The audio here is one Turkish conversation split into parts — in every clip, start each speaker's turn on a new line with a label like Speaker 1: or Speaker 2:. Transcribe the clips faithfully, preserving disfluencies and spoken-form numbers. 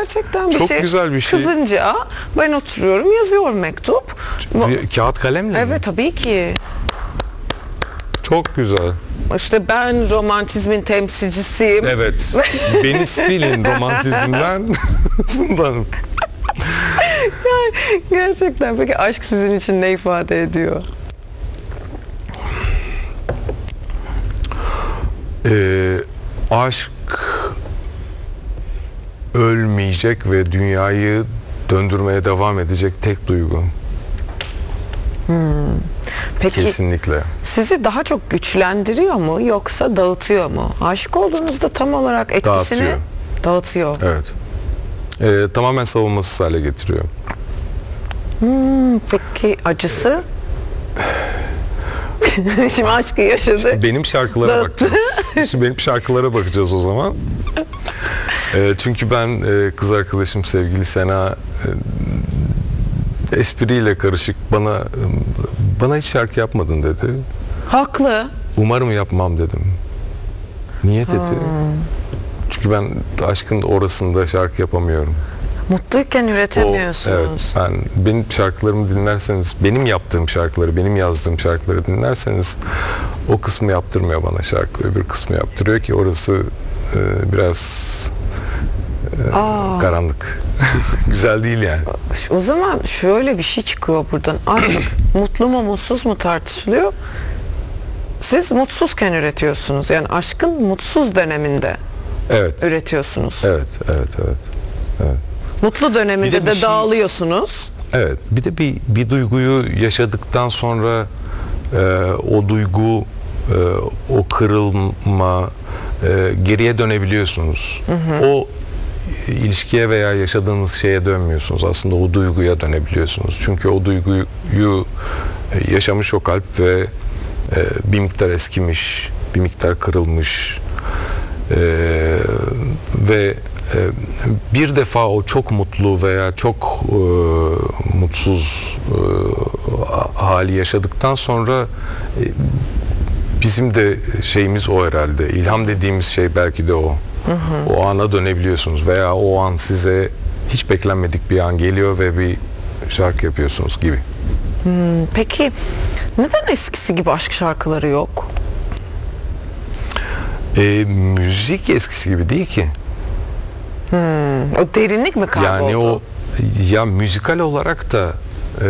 Speaker 1: gerçekten bir
Speaker 2: Çok
Speaker 1: şey.
Speaker 2: güzel bir şey.
Speaker 1: Kızınca ben oturuyorum, yazıyorum mektup.
Speaker 2: Bir kağıt kalemle mi?
Speaker 1: Evet, tabii ki.
Speaker 2: Çok güzel.
Speaker 1: İşte ben romantizmin temsilcisiyim.
Speaker 2: Evet. Beni silin romantizmden. Bundan.
Speaker 1: Gerçekten. Peki aşk sizin için ne ifade ediyor?
Speaker 2: Ee, aşk ölmeyecek ve dünyayı döndürmeye devam edecek tek duygu.
Speaker 1: Hmm. Peki
Speaker 2: Kesinlikle.
Speaker 1: sizi daha çok güçlendiriyor mu yoksa dağıtıyor mu? Aşık olduğunuzda tam olarak etkisini
Speaker 2: Dağıtıyor.
Speaker 1: dağıtıyor.
Speaker 2: Evet. Ee, tamamen savunmasız hale getiriyor.
Speaker 1: Hmm, peki acısı? Şimdi aşkı yaşadı.
Speaker 2: İşte benim şarkılara bakacağız. Şimdi benim şarkılara bakacağız o zaman. E, çünkü ben e, kız arkadaşım sevgili Sena e, espriyle karışık bana bana hiç şarkı yapmadın dedi.
Speaker 1: Haklı.
Speaker 2: Umarım yapmam dedim. Niye dedi? Hmm. Çünkü ben aşkın orasında şarkı yapamıyorum.
Speaker 1: Mutluyken üretemiyorsunuz.
Speaker 2: O, evet, ben benim şarkılarımı dinlerseniz, benim yaptığım şarkıları, benim yazdığım şarkıları dinlerseniz o kısmı yaptırmıyor bana şarkı, öbür kısmı yaptırıyor ki orası e, biraz e, karanlık. Güzel değil yani.
Speaker 1: O zaman şöyle bir şey çıkıyor buradan. Aşk mutlu mu mutsuz mu tartışılıyor. Siz mutsuzken üretiyorsunuz. Yani aşkın mutsuz döneminde
Speaker 2: evet.
Speaker 1: üretiyorsunuz.
Speaker 2: Evet, evet, evet. evet.
Speaker 1: Mutlu döneminde de, de şey, dağılıyorsunuz.
Speaker 2: Evet. Bir de bir bir duyguyu yaşadıktan sonra e, o duygu, e, o kırılma, e, geriye dönebiliyorsunuz. Hı hı. O ilişkiye veya yaşadığınız şeye dönmüyorsunuz. Aslında o duyguya dönebiliyorsunuz. Çünkü o duyguyu yaşamış o kalp ve e, bir miktar eskimiş, bir miktar kırılmış e, ve bir defa o çok mutlu veya çok e, mutsuz e, hali yaşadıktan sonra e, bizim de şeyimiz o herhalde. İlham dediğimiz şey belki de o. Hı hı. O ana dönebiliyorsunuz veya o an size hiç beklenmedik bir an geliyor ve bir şarkı yapıyorsunuz gibi.
Speaker 1: Hmm, peki neden eskisi gibi aşk şarkıları yok?
Speaker 2: E, müzik eskisi gibi değil ki.
Speaker 1: Hmm, o derinlik mi kayboldu?
Speaker 2: Yani o ya müzikal olarak da e,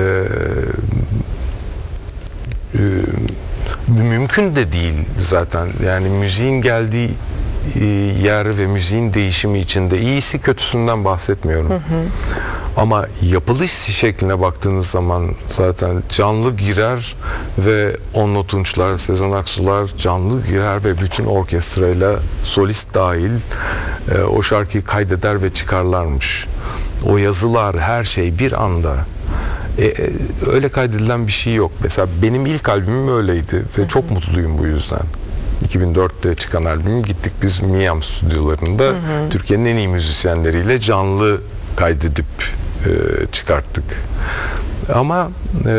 Speaker 2: e, mümkün de değil zaten. Yani müziğin geldiği e, yer ve müziğin değişimi içinde iyisi kötüsünden bahsetmiyorum. Hı hı. Ama yapılış şekline baktığınız zaman zaten canlı girer ve Onno Tunçlar, Sezen Aksu'lar canlı girer ve bütün orkestrayla solist dahil e, o şarkıyı kaydeder ve çıkarlarmış. O yazılar, her şey bir anda. E, e, öyle kaydedilen bir şey yok. Mesela benim ilk albümüm öyleydi ve hı hı. çok mutluyum bu yüzden. iki bin dörtte çıkan albümü gittik biz Miam stüdyolarında hı hı. Türkiye'nin en iyi müzisyenleriyle canlı kaydedip e, çıkarttık. Ama e,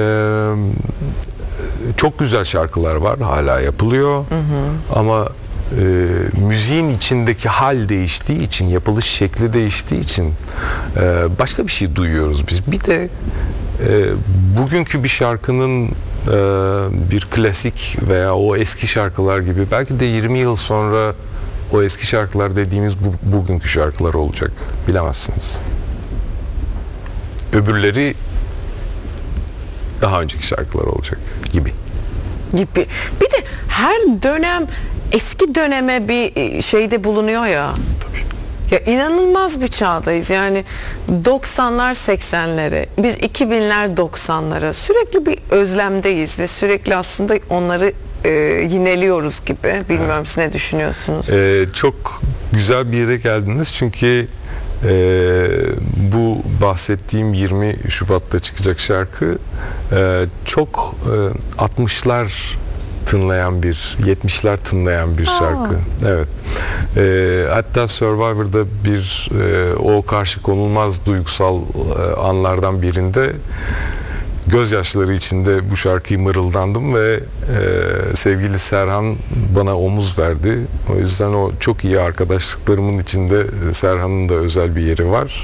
Speaker 2: çok güzel şarkılar var, hala yapılıyor. Hı hı. Ama e, müziğin içindeki hal değiştiği için, yapılış şekli değiştiği için e, başka bir şey duyuyoruz biz. Bir de e, bugünkü bir şarkının e, bir klasik veya o eski şarkılar gibi belki de yirmi yıl sonra o eski şarkılar dediğimiz bu, bugünkü şarkılar olacak. Bilemezsiniz. Öbürleri daha önceki şarkılar olacak gibi.
Speaker 1: Gibi. Bir de her dönem eski döneme bir şeyde bulunuyor ya.
Speaker 2: Tabii.
Speaker 1: Ya inanılmaz bir çağdayız. Yani doksanlar seksenlere, biz iki binler doksanlara sürekli bir özlemdeyiz ve sürekli aslında onları e, yineliyoruz gibi. Bilmiyorum evet. Siz ne düşünüyorsunuz?
Speaker 2: Ee, çok güzel bir yere geldiniz çünkü Ee, bu bahsettiğim yirmi Şubat'ta çıkacak şarkı e, çok e, altmışlar tınlayan bir, yetmişler tınlayan bir şarkı. Aa. Evet. E, hatta Survivor'da bir e, o karşı konulmaz duygusal e, anlardan birinde gözyaşları içinde bu şarkıyı mırıldandım ve e, sevgili Serhan bana omuz verdi. O yüzden o çok iyi arkadaşlıklarımın içinde Serhan'ın da özel bir yeri var.